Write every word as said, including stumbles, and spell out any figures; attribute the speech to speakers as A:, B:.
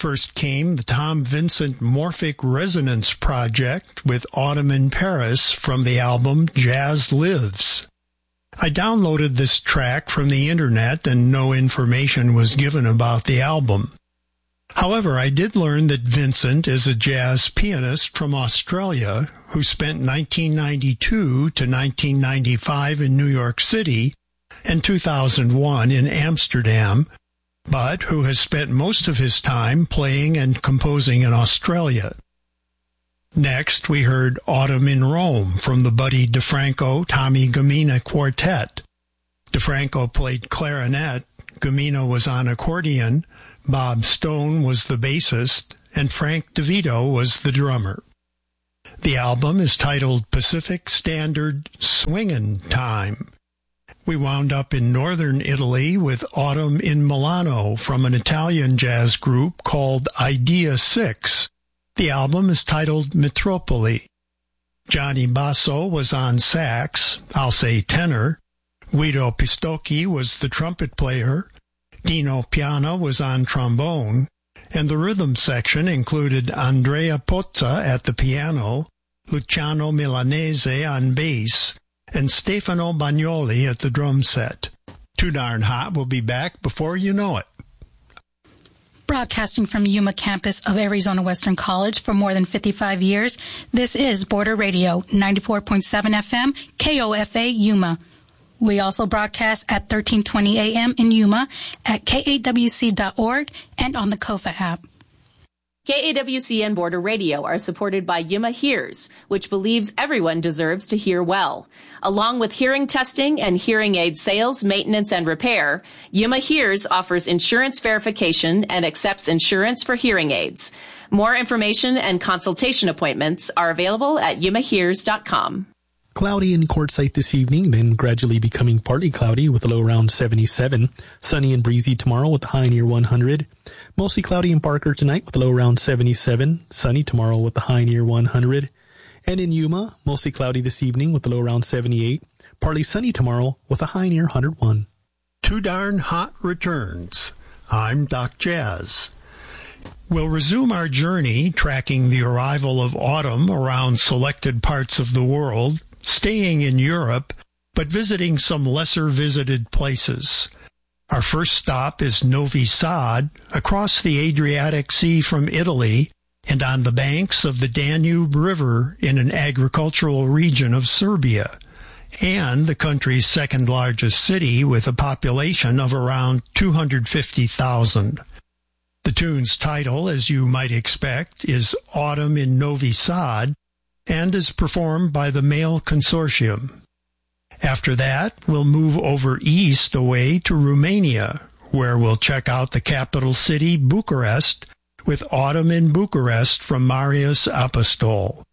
A: First came the Tom Vincent Morphic Resonance Project with Autumn in Paris from the album Jazz Lives. I downloaded this track from the internet and no information was given about the album. However, I did learn that Vincent is a jazz pianist from Australia who spent nineteen ninety-two to nineteen ninety-five in New York City and two thousand one in Amsterdam, but who has spent most of his time playing and composing in Australia. Next, we heard Autumn in Rome from the Buddy DeFranco Tommy Gamina Quartet. DeFranco played clarinet, Gamina was on accordion, Bob Stone was the bassist, and Frank DeVito was the drummer. The album is titled Pacific Standard Swingin' Time. We wound up in northern Italy with Autumn in Milano from an Italian jazz group called Idea Six. The album is titled Metropoli. Johnny Basso was on sax, I'll say tenor. Guido Pistocchi was the trumpet player. Dino Piana was on trombone. And the rhythm section included Andrea Pozza at the piano, Luciano Milanese on bass, and Stefano Bagnoli at the drum set. Too Darn Hot will be back before you know it.
B: Broadcasting from Yuma campus of Arizona Western College for more than fifty-five years, this is Border Radio, ninety-four point seven F M, K O F A, Yuma. We also broadcast at thirteen twenty A M in Yuma, at K A W C dot org, and on the Kofa app.
C: K A W C and Border Radio are supported by Yuma Hears, which believes everyone deserves to hear well. Along with hearing testing and hearing aid sales, maintenance, and repair, Yuma Hears offers insurance verification and accepts insurance for hearing aids. More information and consultation appointments are available at yuma hears dot com.
D: Cloudy in Quartzsite this evening, then gradually becoming partly cloudy with a low around seventy-seven. Sunny and breezy tomorrow with a high near one hundred. Mostly cloudy in Parker tonight with a low around seventy-seven. Sunny tomorrow with a high near one hundred. And in Yuma, mostly cloudy this evening with a low around seventy-eight. Partly sunny tomorrow with a high near one hundred one.
A: Too Darn Hot returns. I'm Doc Jazz. We'll resume our journey tracking the arrival of autumn around selected parts of the world, staying in Europe, but visiting some lesser-visited places. Our first stop is Novi Sad, across the Adriatic Sea from Italy, and on the banks of the Danube River in an agricultural region of Serbia, and the country's second-largest city with a population of around two hundred fifty thousand. The tune's title, as you might expect, is Autumn in Novi Sad, and is performed by the Male Consortium. After that, we'll move over east away to Romania, where we'll check out the capital city, Bucharest, with Autumn in Bucharest from Marius Apostol.